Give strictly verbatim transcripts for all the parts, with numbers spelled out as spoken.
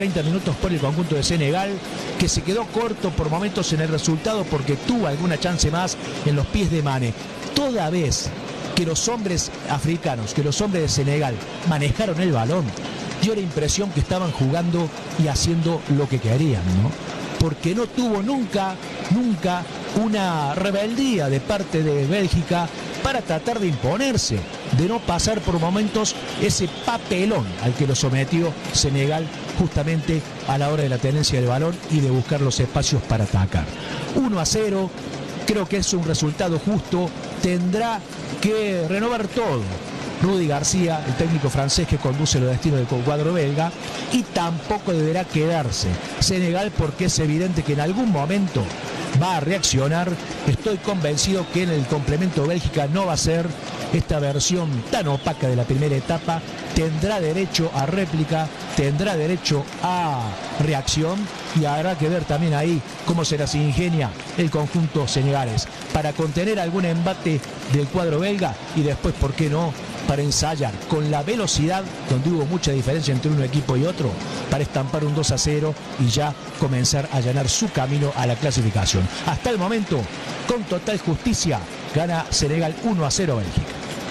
treinta minutos por el conjunto de Senegal, que se quedó corto por momentos en el resultado porque tuvo alguna chance más en los pies de Mané. Toda vez que los hombres africanos, que los hombres de Senegal manejaron el balón, dio la impresión que estaban jugando y haciendo lo que querían, ¿no? Porque no tuvo nunca, nunca una rebeldía de parte de Bélgica para tratar de imponerse, de no pasar por momentos ese papelón al que lo sometió Senegal justamente a la hora de la tenencia del balón y de buscar los espacios para atacar. uno a cero, creo que es un resultado justo, tendrá que renovar todo Rudy García, el técnico francés que conduce los destinos del cuadro belga, y tampoco deberá quedarse Senegal porque es evidente que en algún momento va a reaccionar. Estoy convencido que en el complemento Bélgica no va a ser esta versión tan opaca de la primera etapa, tendrá derecho a réplica, tendrá derecho a reacción y habrá que ver también ahí cómo se las ingenia el conjunto senegalés para contener algún embate del cuadro belga y después, ¿por qué no?, para ensayar con la velocidad, donde hubo mucha diferencia entre un equipo y otro, para estampar un dos a cero y ya comenzar a allanar su camino a la clasificación. Hasta el momento, con total justicia, gana Senegal uno a cero a Bélgica.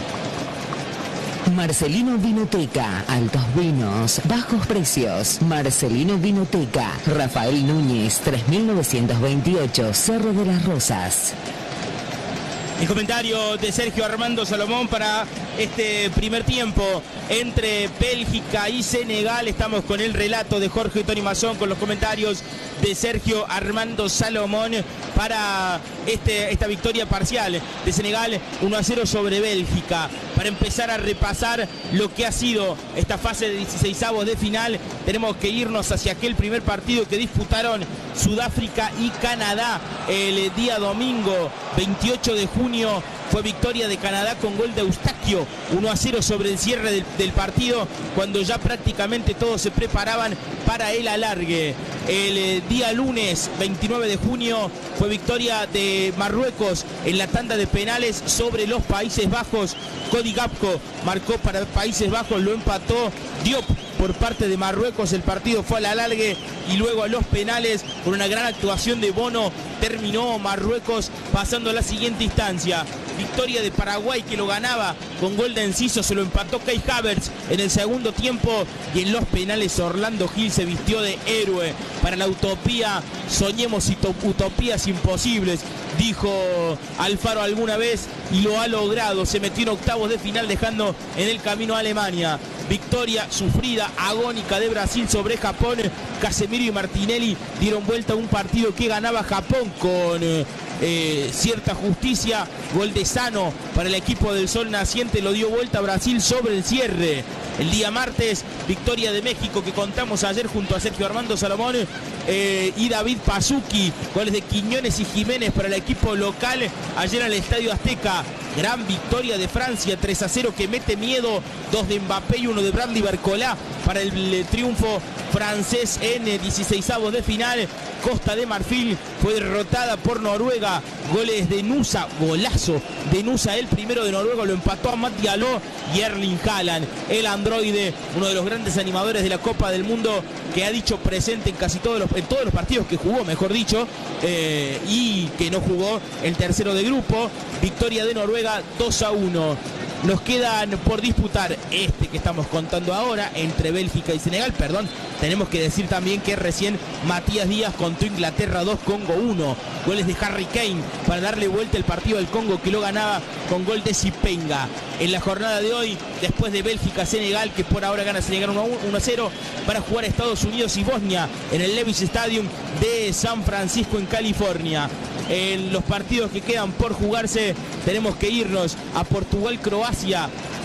Marcelino Vinoteca, altos vinos, bajos precios. Marcelino Vinoteca, Rafael Núñez, tres mil novecientos veintiocho, Cerro de las Rosas. El comentario de Sergio Armando Salomón para este primer tiempo entre Bélgica y Senegal. Estamos con el relato de Jorge Tony Mazón, con los comentarios de Sergio Armando Salomón para este, esta victoria parcial de Senegal uno a cero sobre Bélgica. Para empezar a repasar lo que ha sido esta fase de dieciseisavos de final, tenemos que irnos hacia aquel primer partido que disputaron Sudáfrica y Canadá el día domingo veintiocho de junio. Fue victoria de Canadá con gol de Eustaquio, uno a cero sobre el cierre del, del partido, cuando ya prácticamente todos se preparaban para el alargue. El eh, día lunes veintinueve de junio fue victoria de Marruecos en la tanda de penales sobre los Países Bajos. Cody Gakpo marcó para Países Bajos, lo empató Diop por parte de Marruecos. El partido fue al alargue y luego a los penales, por una gran actuación de Bono, terminó Marruecos pasando a la siguiente instancia. Victoria de Paraguay, que lo ganaba con gol de Enciso, se lo empató Kai Havertz en el segundo tiempo, y en los penales Orlando Gil se vistió de héroe. Para la utopía, soñemos utopías imposibles, dijo Alfaro alguna vez, y lo ha logrado. Se metió en octavos de final, dejando en el camino a Alemania. Victoria sufrida, agónica de Brasil sobre Japón. Casemiro y Martinelli dieron vuelta a un partido que ganaba Japón con eh, eh, cierta justicia. Gol de Sano para el equipo del Sol Naciente, lo dio vuelta a Brasil sobre el cierre. El día martes, victoria de México que contamos ayer junto a Sergio Armando Salomón eh, y David Pazuki. Goles de Quiñones y Jiménez para el equipo local ayer al Estadio Azteca. Gran victoria de Francia, tres a cero, que mete miedo. Dos de Mbappé y uno de Brandy Barcola para el, el triunfo francés en dieciseisavos de final. Costa de Marfil fue derrotada por Noruega. Goles de Nusa, golazo de Nusa, el primero de Noruega, lo empató a Matt Diallo y Erling Haaland, el androide, uno de los grandes animadores de la Copa del Mundo, que ha dicho presente en casi todos los, en todos los partidos que jugó, mejor dicho, eh, y que no jugó el tercero de grupo. Victoria de Noruega dos a uno. Nos quedan por disputar este que estamos contando ahora entre Bélgica y Senegal. Perdón, tenemos que decir también que recién Matías Díaz contó Inglaterra dos, Congo uno. Goles de Harry Kane para darle vuelta el partido al Congo, que lo ganaba con gol de Zipenga. En la jornada de hoy, después de Bélgica-Senegal, que por ahora gana Senegal uno a cero, para jugar a Estados Unidos y Bosnia en el Levi's Stadium de San Francisco, en California. En los partidos que quedan por jugarse, tenemos que irnos a Portugal-Croacia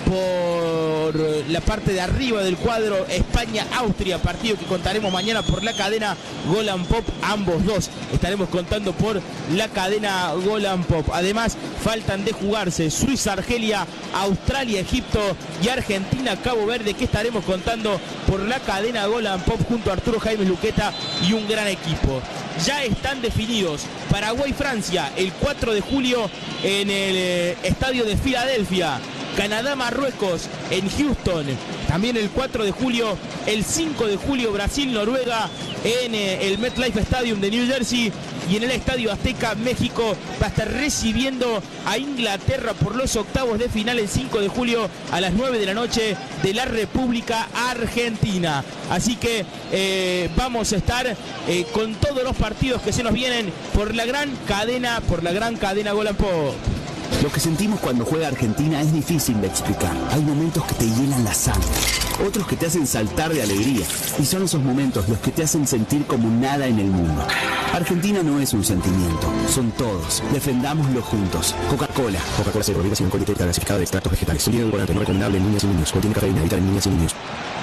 por la parte de arriba del cuadro. España-Austria, partido que contaremos mañana por la cadena Golan Pop. Ambos dos estaremos contando por la cadena Golan Pop. Además, faltan de jugarse Suiza-Argelia, Australia-Egipto y Argentina-Cabo Verde, que estaremos contando por la cadena Golan Pop junto a Arturo Jaime Luqueta y un gran equipo. Ya están definidos Paraguay-Francia el cuatro de julio en el eh, estadio de Filadelfia. Canadá-Marruecos en Houston. También el cuatro de julio, el cinco de julio, Brasil-Noruega en eh, el MetLife Stadium de New Jersey. Y en el Estadio Azteca, México va a estar recibiendo a Inglaterra por los octavos de final el cinco de julio a las nueve de la noche de la República Argentina. Así que eh, vamos a estar eh, con todos los partidos que se nos vienen por la gran cadena, por la gran cadena Gol and Pop. Lo que sentimos cuando juega Argentina es difícil de explicar. Hay momentos que te hielan la sangre, otros que te hacen saltar de alegría. Y son esos momentos los que te hacen sentir como nada en el mundo. Argentina no es un sentimiento, son todos. Defendámoslo juntos. Coca-Cola. Coca-Cola cero, bebida sin alcohol y gasificada de extractos vegetales. Sonido edulcorante, no recomendable en niñas y niños. Contiene cafeína, evitar en niñas y niños.